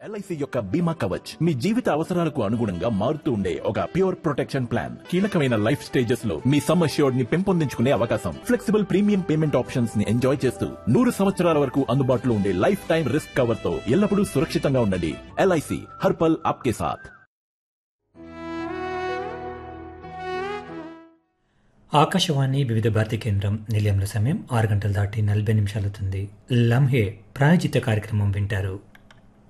LIC యొక్క బీమా కవచ్ మీ జీవిత అవసరాలకు అనుగుణంగా మారుతూ ఉండే ఒక ప్యూర్ ప్రొటెక్షన్ ప్లాన్. కీలకమైన లైఫ్ స్టేజెస్ లో మీ సమ్ అష్యూర్డ్ ని పెంపొందించుకునే అవకాశం, ఫ్లెక్సిబుల్ ప్రీమియం పేమెంట్ ఆప్షన్స్ ని ఎంజాయ్ చేస్తూ 100 సంవత్సరాల వరకు అందుబాటులో ఉండే లైఫ్ టైం రిస్క్ కవర్ తో ఎల్లప్పుడూ సురక్షితంగా ఉండండి. ఎల్ఐసి హర్పల్ ఆప్కే సాథ్. ఆకాశవాణి వివిధ భారతి కేంద్రం నిలయంలో సమయం 6 గంటలు దాటి 40 నిమిషాలవుతుంది. లంహే ప్రాయోజిత కార్యక్రమం వింటారు.